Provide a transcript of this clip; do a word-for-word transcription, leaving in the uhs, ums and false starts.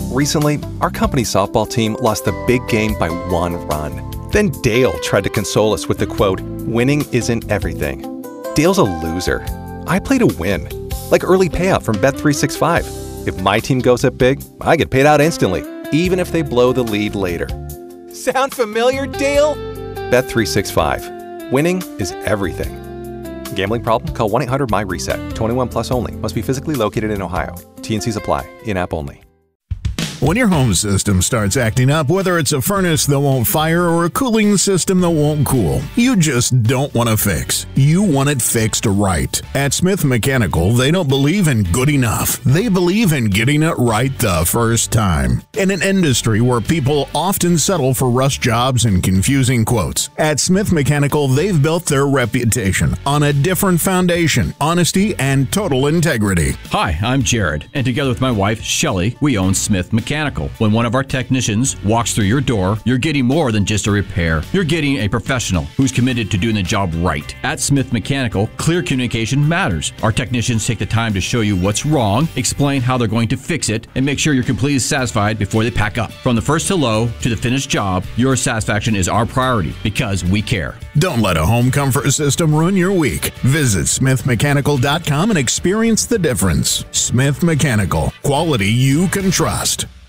Recently, our company's softball team lost the big game by one run. Then Dale tried to console us with the quote, "Winning isn't everything." Dale's a loser. I play to win. Like early payout from Bet three sixty-five. If my team goes up big, I get paid out instantly, even if they blow the lead later. Sound familiar, Dale? Bet three sixty-five. Winning is everything. Gambling problem? Call one eight hundred M Y reset. twenty-one plus only. Must be physically located in Ohio. T and Cs apply. In-app only. When your home system starts acting up, whether it's a furnace that won't fire or a cooling system that won't cool, you just don't want to fix. You want it fixed right. At Smith Mechanical, they don't believe in good enough. They believe in getting it right the first time. In an industry where people often settle for rush jobs and confusing quotes, at Smith Mechanical, they've built their reputation on a different foundation, honesty, and total integrity. Hi, I'm Jared, and together with my wife, Shelly, we own Smith Mechanical. Mechanical. When one of our technicians walks through your door, you're getting more than just a repair. You're getting a professional who's committed to doing the job right. At Smith Mechanical, clear communication matters. Our technicians take the time to show you what's wrong, explain how they're going to fix it, and make sure you're completely satisfied before they pack up. From the first hello to the finished job, your satisfaction is our priority because we care. Don't let a home comfort system ruin your week. Visit smith mechanical dot com and experience the difference. Smith Mechanical. Quality you can trust.